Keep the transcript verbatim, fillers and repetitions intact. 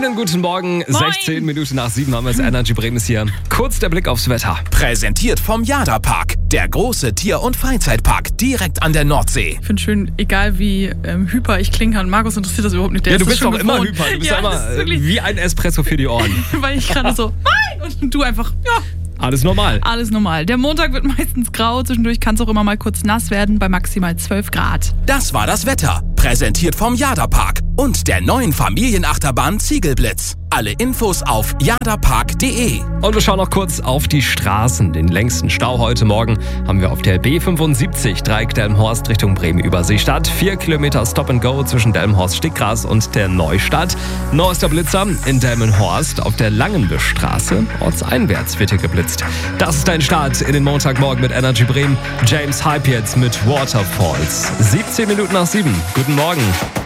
Schönen guten Morgen. Moin. sechzehn Minuten nach sieben haben wir es. Energy Bremen ist hier. Kurz der Blick aufs Wetter. Präsentiert vom Jada Park, der große Tier- und Freizeitpark direkt an der Nordsee. Ich finde schön, egal wie ähm, hyper ich klingen kann, Markus interessiert das überhaupt nicht. Der Ja, du ist das bist schon doch immer gewohnt. hyper. Du bist ja, ja das ist immer wirklich, äh, wie ein Espresso für die Ohren. weil ich gerade so, nein, und du einfach, ja, Alles normal. alles normal. Der Montag wird meistens grau, zwischendurch kann es auch immer mal kurz nass werden, bei maximal zwölf Grad. Das war das Wetter. Präsentiert vom Jada Park und der neuen Familienachterbahn Ziegelblitz. Alle Infos auf jadapark punkt de. Und wir schauen noch kurz auf die Straßen. Den längsten Stau heute Morgen haben wir auf der B fünfundsiebzig, Dreieck Delmenhorst Richtung Bremen-Überseestadt. Vier Kilometer Stop and Go zwischen Delmenhorst-Stickgras und der Neustadt. Neuester Blitzer in Delmenhorst auf der Langenbestraße. Ortseinwärts wird hier geblitzt. Das ist dein Start in den Montagmorgen mit Energy Bremen. James Hype jetzt mit Waterfalls. siebzehn Minuten nach sieben. Guten Morgen.